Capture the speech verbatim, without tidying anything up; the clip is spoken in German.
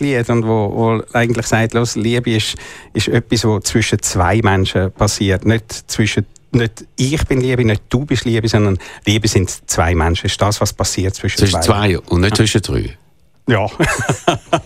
Liebeslied und wo, wo eigentlich sagt, los, Liebe ist, ist etwas, was zwischen zwei Menschen passiert, nicht zwischen nicht ich bin Liebe, nicht du bist Liebe, sondern Liebe sind zwei Menschen. Das ist das, was passiert zwischen, zwischen zwei. Zwischen zwei und nicht ja. zwischen drei. Ja.